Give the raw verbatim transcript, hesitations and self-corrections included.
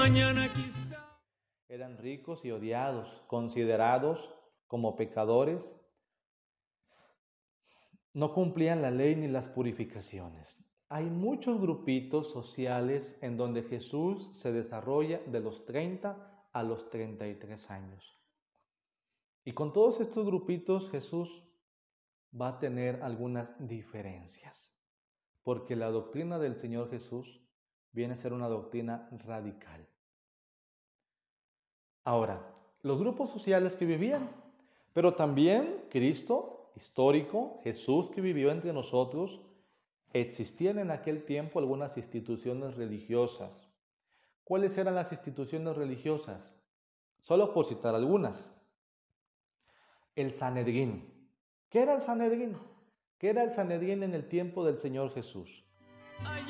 Mañana quizá. Eran ricos y odiados, considerados como pecadores, no cumplían la ley ni las purificaciones. Hay muchos grupitos sociales en donde Jesús se desarrolla de los treinta a los treinta y tres años. Y con todos estos grupitos Jesús va a tener algunas diferencias, porque la doctrina del Señor Jesús viene a ser una doctrina radical. Ahora, los grupos sociales que vivían, pero también Cristo histórico, Jesús que vivió entre nosotros, existían en aquel tiempo algunas instituciones religiosas. ¿Cuáles eran las instituciones religiosas? Solo por citar algunas. El Sanedrín. ¿Qué era el Sanedrín? ¿Qué era el Sanedrín en el tiempo del Señor Jesús?